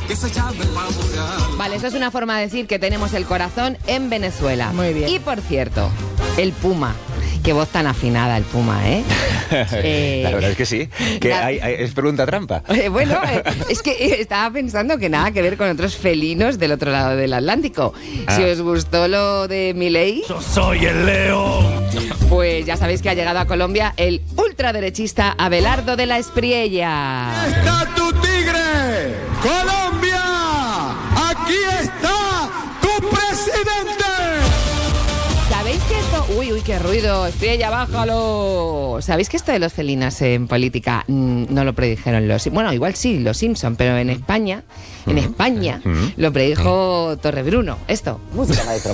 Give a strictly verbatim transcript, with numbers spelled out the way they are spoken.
Vale, eso es una forma de decir que tenemos el corazón en Venezuela. Muy bien. Y por cierto, el Puma. Qué voz tan afinada el Puma, ¿eh? eh la verdad es que sí. Que la... hay, hay, es pregunta trampa. Eh, bueno, eh, es que estaba pensando que nada que ver con otros felinos del otro lado del Atlántico. Ah. Si os gustó lo de Milei... ¡Yo soy el león! Pues ya sabéis que ha llegado a Colombia el ultraderechista Abelardo de la Espriella. ¡Está tu tigre! ¡Colombia! ¡Aquí está tu presidente! ¿Sabéis que esto...? Uy, uy, qué ruido. Espriella, bájalo. ¿Sabéis que esto de los felinos en política mmm, no lo predijeron los... Bueno, igual sí, los Simpson, pero en España, en España, lo predijo Torrebruno. Esto. Música, maestro.